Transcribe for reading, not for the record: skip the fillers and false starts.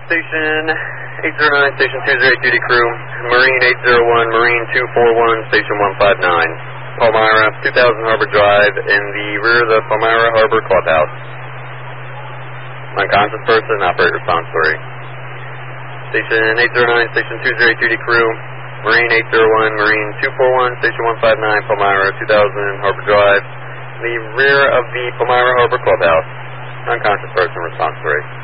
Station 809, Station 208 duty crew, Marine 801, Marine 241, Station 159, Palmyra, 2000 Harbor Drive, in the rear of the Palmyra Harbor Clubhouse. Unconscious person, operate response 3. Station 809, Station 208 duty crew, Marine 801, Marine 241, Station 159, Palmyra, 2000 Harbor Drive, the rear of the Palmyra Harbor Clubhouse. Unconscious person, response 3.